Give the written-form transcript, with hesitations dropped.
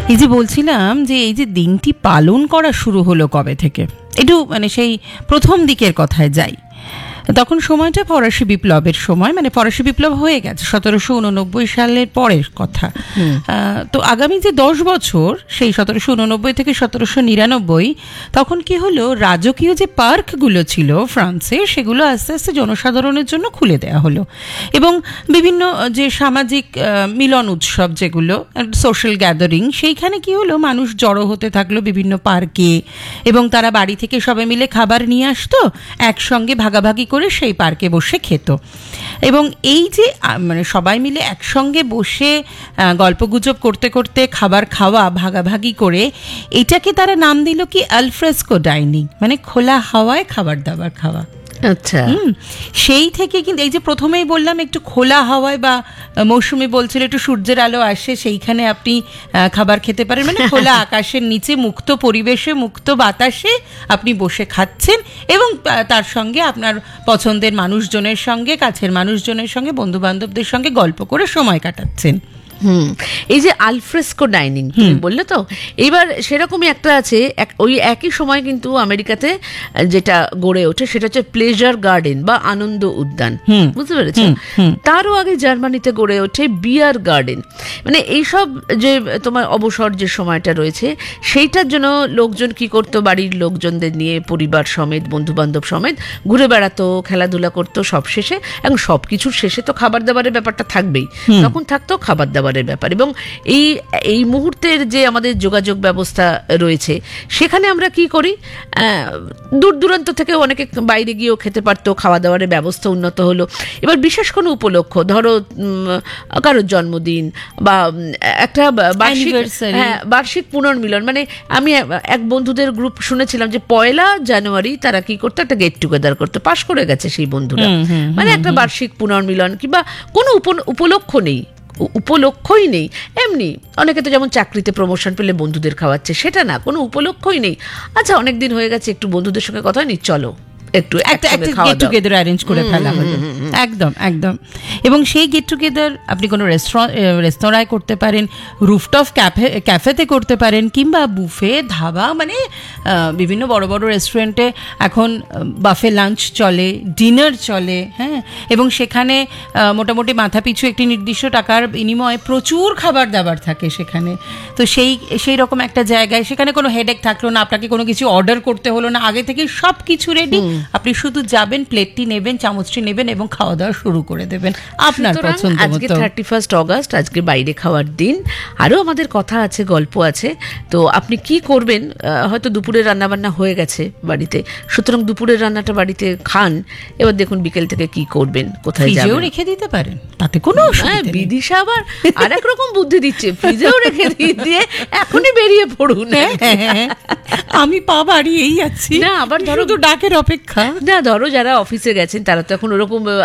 এই যে বলছিলাম যে এই যে দিনটি পালন করা শুরু হলো কবে থেকে, একটু মানে সেই প্রথম দিকের কথায় যাই। তখন সময়টা ফরাসি বিপ্লবের সময়, মানে ফরাসি বিপ্লব হয়ে গেছে 1789 সালের পরের কথা। তো আগামী যে 10 বছর, সেই 1789 থেকে 1799, তখন কি হলো, রাজকীয় যে পার্কগুলো ছিল ফ্রান্সে, সেগুলো আস্তে আস্তে জনসাধারণের জন্য খুলে দেওয়া হলো। এবং বিভিন্ন যে সামাজিক মিলন উৎসব, যেগুলো সোশ্যাল গ্যাদারিং, সেইখানে কি হলো, মানুষ জড়ো হতে থাকলো বিভিন্ন পার্কে, এবং তারা বাড়ি থেকে সবাই মিলে খাবার নিয়ে আসতো, একসঙ্গে ভাগাভাগি করে সেই পার্কে বসে খেত। এবং এই যে মানে সবাই মিলে একসঙ্গে বসে গল্পগুজব করতে করতে খাবার খাওয়া ভাগাভাগি করে, এটাকে তারা নাম দিল কি আলফ্রেস্কো ডাইনিং, মানে খোলা হাওয়ায় খাবার দাবার খাওয়া। আচ্ছা, সেই থেকে কিন্তু এই যে প্রথমেই বললাম একটু খোলা হাওয়ায়, বা মৌসুমি বলছিল একটু সূর্যের আলো আসে, সেইখানে আপনি খাবার খেতে পারেন, মানে খোলা আকাশের নিচে মুক্ত পরিবেশে মুক্ত বাতাসে আপনি বসে খাচ্ছেন, এবং তার সঙ্গে আপনার পছন্দের মানুষজনের সঙ্গে, কাছের মানুষজনের সঙ্গে, বন্ধু বান্ধবদের সঙ্গে গল্প করে সময় কাটাচ্ছেন। এই যে আলফ্রেস্কো ডাইনিং তুমি বললে, তো এইবার সেরকমই একটা আছে, ওই একই সময় কিন্তু আমেরিকাতে যেটা গড়ে ওঠে সেটা হচ্ছে প্লেজার গার্ডেন বা আনন্দ উদ্যান, বুঝতে পেরেছো? তারও আগে জার্মানিতে গড়ে ওঠে বিয়ার গার্ডেন। মানে এইসব যে তোমার অবসর যে সময়টা রয়েছে, সেইটার জন্য লোকজন কি করতো, বাড়ির লোকজনদের নিয়ে পরিবার সমেত, বন্ধু বান্ধব সমেত ঘুরে বেড়াতো, খেলাধুলা করতো। সব শেষে, এবং সব কিছুর শেষে তো খাবার দাবারের ব্যাপারটা থাকবেই, তখন থাকতো খাবার দাবার ব্যাপার। এবং এই মুহূর্তের যে আমাদের যোগাযোগ ব্যবস্থা রয়েছে, সেখানে আমরা কি করি, দূর দূরান্ত থেকে অনেকে বাইরে গিয়েও খেতে পারতো, খাওয়া দাওয়ার ব্যবস্থা উন্নত হলো। এবার বিশেষ কোনো উপলক্ষ, ধরো কারোর জন্মদিন বা একটা বার্ষিক পুনর্মিলন, মানে আমি এক বন্ধুদের গ্রুপ শুনেছিলাম যে 1 জানুয়ারি তারা কি করতো, একটা গেট টুগেদার করতো, পাশ করে গেছে সেই বন্ধুরা, মানে একটা বার্ষিক পুনর্মিলন, কিংবা কোনো উপলক্ষই নেই, এমনি অনেকে তো যেমন চাকরিতে প্রমোশন পেলে বন্ধুদের খাওয়াচ্ছে, সেটা না, কোনো উপলক্ষই নেই। আচ্ছা, অনেকদিন হয়ে গেছে, একটু বন্ধুদের সঙ্গে কথা হয়নি, চলো একটু একটা গেট টুগেদার অ্যারেঞ্জ করে ফেলা হলো। একদম একদম। এবং সেই গেট টুগেদার আপনি কোনো রেস্তোরাঁয় করতে পারেন, রুফটপ ক্যাফেতে করতে পারেন, কিংবা বুফে, ধাবা, মানে বিভিন্ন বড় বড় রেস্টুরেন্টে এখন বাফে লাঞ্চ চলে, ডিনার চলে, হ্যাঁ। এবং সেখানে মোটামুটি মাথাপিছু একটি নির্দিষ্ট টাকার বিনিময়ে প্রচুর খাবার দাবার থাকে সেখানে। তো সেই রকম একটা জায়গায়, সেখানে কোনো হেডেক থাকলো না, আপনাকে কোনো কিছু অর্ডার করতে হলো না, আগে থেকে সব কিছু রেডি, আপনি শুধু যাবেন, প্লেটটি নেবেন, চামচটি নেবেন, এবং খাওয়া দাওয়া শুরু করে দেবেন আপনার পছন্দ মতো। আজকে 31 অগস্ট, আজকে বাইরে খাওয়ার দিন। আরও আমাদের কথা আছে, গল্প আছে। তো আপনি কি করবেন, হয়তো দুপুরের রান্নাবান্না হয়ে গেছে বাড়িতে, সুতরাং দুপুরের রান্নাটা বাড়িতে খান। এবার দেখুন বিকেল থেকে কি করবেন, কোথায় যাবেন, ফ্রিজেও রেখে দিতে পারেন, তাতে কোনো অসুবিধা নেই। বিদিশা আবার আরেক রকম বুদ্ধি দিচ্ছে, ফ্রিজেও রেখে দিয়ে এখনই বেরিয়ে পড়ুন। আমি পা বাড়িয়েই আছি, না আবার ধরো ডাকের অপেক্ষা। না, ধরো যারা অফিসে গেছেন তারা তো এখন ওরকম